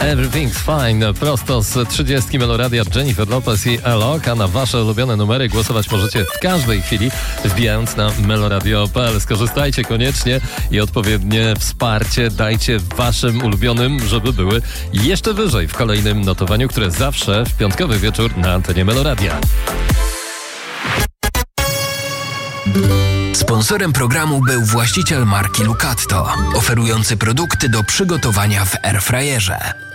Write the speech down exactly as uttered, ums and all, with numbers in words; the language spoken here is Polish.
Everything's Fine, prosto z trzydziestki Meloradia, Jennifer Lopez i Alok, a na wasze ulubione numery głosować możecie w każdej chwili, wbijając na meloradio kropka p l. Skorzystajcie koniecznie i odpowiednie wsparcie dajcie waszym ulubionym, żeby były jeszcze wyżej w kolejnym notowaniu, które zawsze w piątkowy wieczór na antenie Meloradia. Sponsorem programu był właściciel marki Lucatto, oferujący produkty do przygotowania w airfryerze.